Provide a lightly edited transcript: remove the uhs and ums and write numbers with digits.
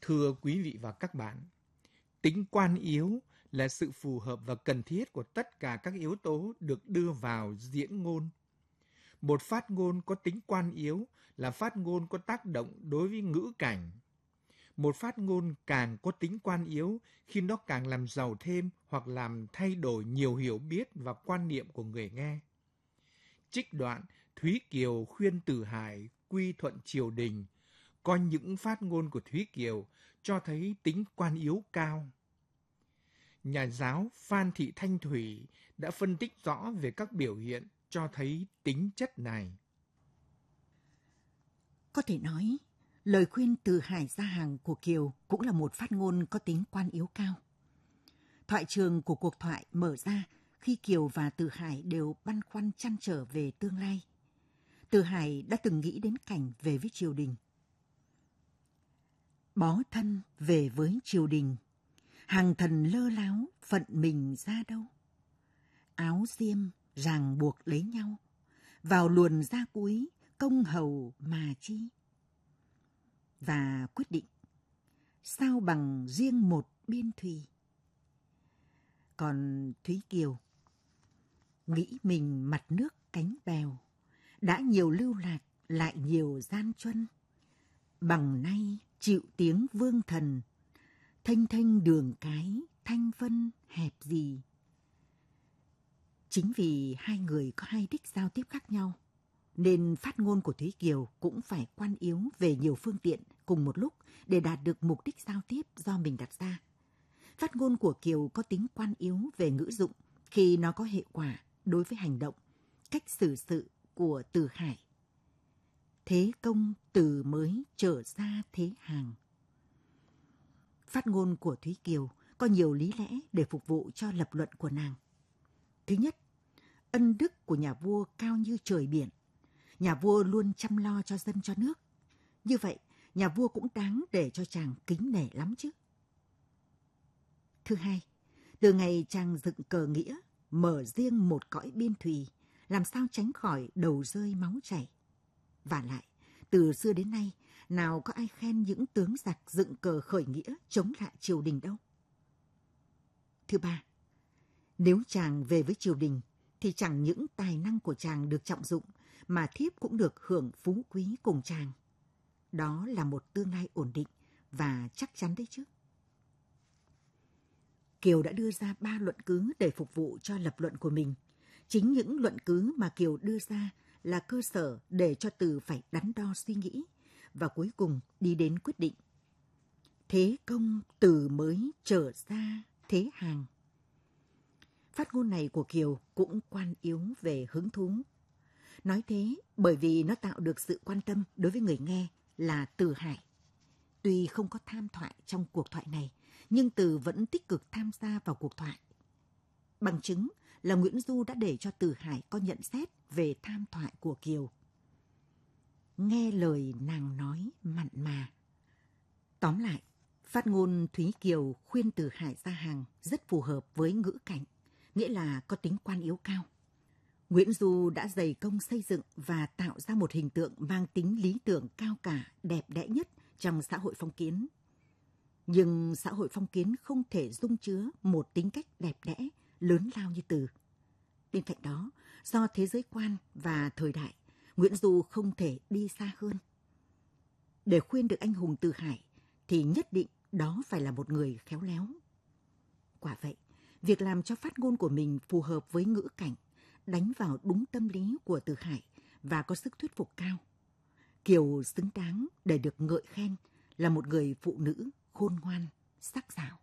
Thưa quý vị và các bạn, tính quan yếu là sự phù hợp và cần thiết của tất cả các yếu tố được đưa vào diễn ngôn. Một phát ngôn có tính quan yếu là phát ngôn có tác động đối với ngữ cảnh. Một phát ngôn càng có tính quan yếu khi nó càng làm giàu thêm hoặc làm thay đổi nhiều hiểu biết và quan niệm của người nghe. Trích đoạn Thúy Kiều khuyên Từ Hải quy thuận triều đình, coi những phát ngôn của Thúy Kiều cho thấy tính quan yếu cao. Nhà giáo Phan Thị Thanh Thủy đã phân tích rõ về các biểu hiện cho thấy tính chất này. Có thể nói, lời khuyên Từ Hải ra hàng của Kiều cũng là một phát ngôn có tính quan yếu cao. Thoại trường của cuộc thoại mở ra khi Kiều và Từ Hải đều băn khoăn trăn trở về tương lai. Từ Hải đã từng nghĩ đến cảnh về với triều đình. Bó thân về với triều đình, hàng thần lơ láo phận mình ra đâu. Áo xiêm ràng buộc lấy nhau, vào luồn ra cuối công hầu mà chi. Và quyết định, sao bằng riêng một biên thùy. Còn Thúy Kiều, nghĩ mình mặt nước cánh bèo, đã nhiều lưu lạc lại nhiều gian truân. Bằng nay chịu tiếng vương thần, thênh thênh đường cái, thanh vân hẹp gì. Chính vì hai người có hai đích giao tiếp khác nhau, nên phát ngôn của Thúy Kiều cũng phải quan yếu về nhiều phương tiện cùng một lúc để đạt được mục đích giao tiếp do mình đặt ra. Phát ngôn của Kiều có tính quan yếu về ngữ dụng khi nó có hệ quả đối với hành động, cách xử sự của Từ Hải. Thế công từ mới trở ra thế hàng. Phát ngôn của Thúy Kiều có nhiều lý lẽ để phục vụ cho lập luận của nàng. Thứ nhất, ân đức của nhà vua cao như trời biển. Nhà vua luôn chăm lo cho dân cho nước. Như vậy, nhà vua cũng đáng để cho chàng kính nể lắm chứ. Thứ hai, từ ngày chàng dựng cờ nghĩa, mở riêng một cõi biên thùy, làm sao tránh khỏi đầu rơi máu chảy. Vả lại, từ xưa đến nay, nào có ai khen những tướng giặc dựng cờ khởi nghĩa chống lại triều đình đâu. Thứ ba, nếu chàng về với triều đình, thì chẳng những tài năng của chàng được trọng dụng, mà thiếp cũng được hưởng phú quý cùng chàng. Đó là một tương lai ổn định và chắc chắn đấy chứ. Kiều đã đưa ra 3 luận cứ để phục vụ cho lập luận của mình. Chính những luận cứ mà Kiều đưa ra là cơ sở để cho Từ phải đắn đo suy nghĩ và cuối cùng đi đến quyết định. Thế công Từ mới trở ra thế hàng. Phát ngôn này của Kiều cũng quan yếu về hứng thú. Nói thế bởi vì nó tạo được sự quan tâm đối với người nghe là Từ Hải. Tuy không có tham thoại trong cuộc thoại này, nhưng Từ vẫn tích cực tham gia vào cuộc thoại. Bằng chứng là Nguyễn Du đã để cho Từ Hải có nhận xét về tham thoại của Kiều. Nghe lời nàng nói mặn mà. Tóm lại, phát ngôn Thúy Kiều khuyên Từ Hải ra hàng rất phù hợp với ngữ cảnh, nghĩa là có tính quan yếu cao. Nguyễn Du đã dày công xây dựng và tạo ra một hình tượng mang tính lý tưởng cao cả, đẹp đẽ nhất trong xã hội phong kiến. Nhưng xã hội phong kiến không thể dung chứa một tính cách đẹp đẽ, lớn lao như Từ. Bên cạnh đó, do thế giới quan và thời đại, Nguyễn Du không thể đi xa hơn. Để khuyên được anh hùng Từ Hải, thì nhất định đó phải là một người khéo léo. Quả vậy, việc làm cho phát ngôn của mình phù hợp với ngữ cảnh, đánh vào đúng tâm lý của Từ Hải và có sức thuyết phục cao. Kiều xứng đáng để được ngợi khen là một người phụ nữ khôn ngoan, sắc sảo.